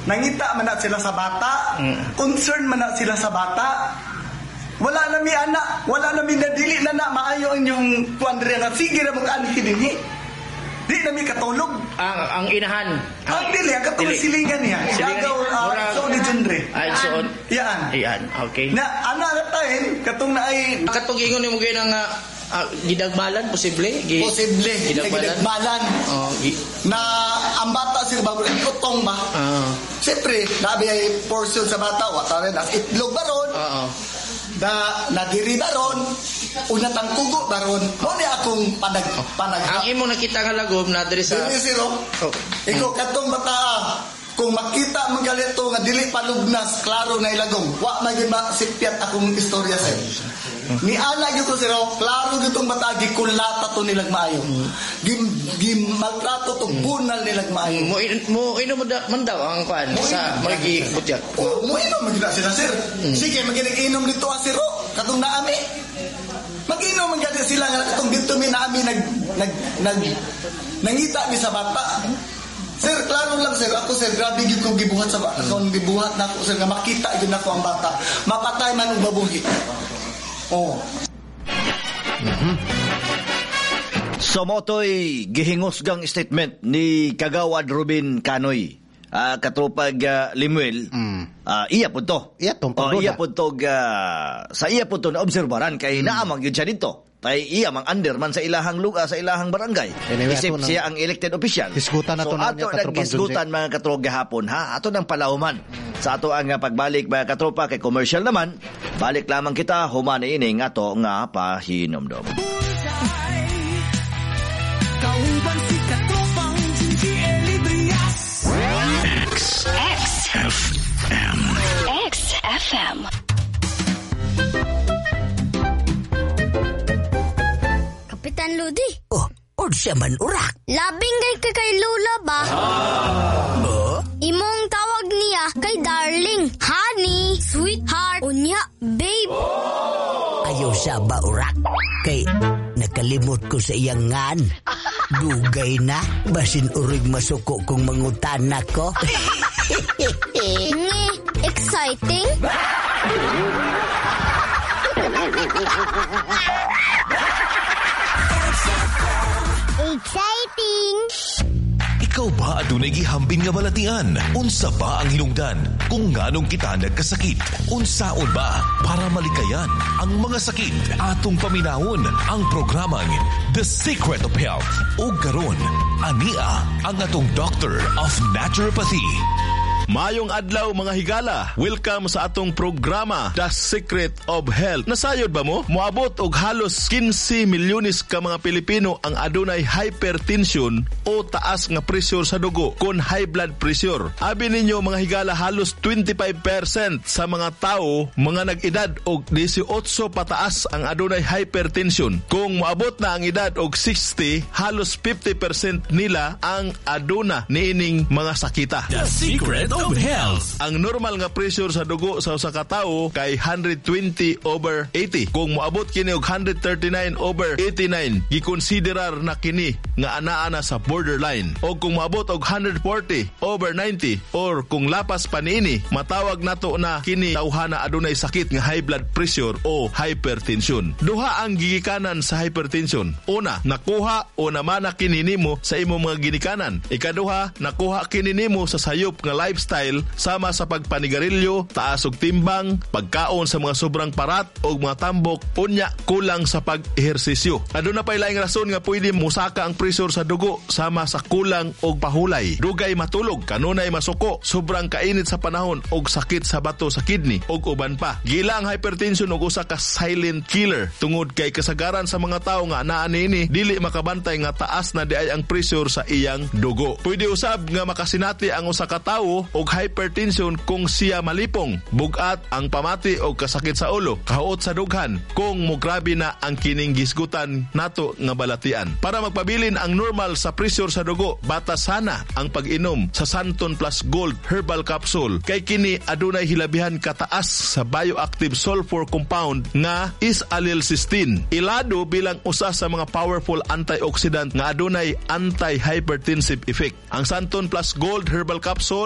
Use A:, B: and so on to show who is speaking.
A: Nangita man na sila sa bata. Concern man na sila sa bata. Wala na mi anak, wala na mi nadili na maayo inyong kuandre nga sige ra mo kaani kidinhi. Di na mi katulog.
B: Ang inahan.
A: Ang dili ang katulog silingan niya. Siagaw so ni Jundre.
B: Ay soon.
A: Iyan.
B: Okay.
A: Na ana tayo katong na ay
B: katong ingon nimo gyud nga gidagmalan posible.
A: Gidagmalan. Na ang bata sila bago utong ba? Siyempre, nabi ay portion sa bata wa ta rin as itlog baron. Na nadiri baron una tang kugo baron mo ni akong panag
B: ang imo nakita nga lagom na diri sa
A: iko katong bata kung makita man galito nga dili palugnas klaro na ilagom wa magin ba sipyat akong istorya sa ni ana gyud ko siro klaro gyud tong bata gikulata to nilag maayo maltrato to bunal nilag maayo
B: mo ino man daw ang kuan sa magi butyat
A: mo ino man gid sila sir sige magiinom dito siro katong naami mag-inom man gid sila nga katong dito mi naami nangita mi sa bata. Sir, klaro lang sir, ako sir, grabe gyud ko gibuhat sa bata. Kung gibuhat na ako sir nga makita gyud nako ang bata. Mapatay man og babuhi.
C: So motoy gihingusgang statement ni Kagawad Ruben Canoy. Katropag Limuel, iya po to. Iya po to sa iya po to na obserbaran kay naamang yun siya dito. Tay iya mang underman sa ilahang lugar, sa ilahang barangay. Isip siya ang elected official.
D: Hisgutan na to na
C: ato naghisgutan mga katropa gahapon ha. Ato nang palauman. Sa ato ang pagbalik mga katropa kay commercial naman, balik lamang kita human ining ato nga pahinomdom.
E: Kauban si katropang XFM.
F: Kapitan Ludi.
G: Siya man urak.
F: Labing kay Lula ba? Imong tawag niya kay darling, honey, sweetheart, unya, babe.
G: Ayaw siya ba urak? Kay nakalimot ko sa iyang ngan. Dugay na, basin urig masuko kung mangutan ko.
F: Exciting? Exciting!
H: Ikaw ba adunay gihambing nga balatian? Unsa ba ang hinungdan? Kung nganong kita nagkasakit? Unsaon ba para malikayan ang mga sakit? Atong paminawon ang programang The Secret of Health. O karon, ania ang atong Doctor of Naturopathy.
I: Mayong adlaw mga higala. Welcome sa atong programa The Secret of Health. Nasayod ba mo? Moabot og halos 15 milyones ka mga Pilipino ang adunay hypertension o taas nga pressure sa dugo kon high blood pressure. Abi ninyo mga higala, halos 25% sa mga tao mga nag-edad og 18 pataas ang adunay hypertension. Kung moabot na ang edad og 60, halos 50% nila ang aduna niining mga sakita.
H: The Secret of Health.
I: Ang normal nga pressure sa dugo sa usa ka tawo kay 120/80. Kung moabot kini og 139/89, gikonsiderar na kini nga anaa na sa borderline. O kung moabot og 140/90 or kung lapas pa niini, matawag nato na kini tawhana adunay sakit nga high blood pressure o hypertension. Duha ang gigikanan sa hypertension. Una, nakuha o namana kini nimo sa imong mga ginikanan. Ikaduha, nakuha kini nimo sa sayop nga lifestyle sama sa pagpanigarilyo, taas og timbang, pagkaon sa mga sobrang parat o mga tambok, unya kulang sa pag-ehersisyo. Aduna pay laing rason nga pwede musaka ang pressure sa dugo sama sa kulang og pahulay, dugay matulog, kanunay masuko, sobrang kainit sa panahon og sakit sa bato sa kidney og uban pa. Gila ang hypertension og usa ka silent killer tungod kay kasagaran sa mga tawo nga anaa niini dili makabantay nga taas na diay ang pressure sa iyang dugo. Pwede usab nga makasinati ang usa ka tawo og hypertension kung siya malipong, bugat ang pamati o kasakit sa ulo, kahuot sa dughan kung mugrabe na ang kining gisgutan nato nga balatian. Para magpabilin ang normal sa pressure sa dugo, batasana ang pag-inom sa Santon Plus Gold Herbal Capsule kay kini adunay hilabihan kataas sa bioactive sulfur compound nga is-allyl-cysteine. Ilado bilang usa sa mga powerful antioxidant nga adunay anti-hypertensive effect. Ang Santon Plus Gold Herbal Capsule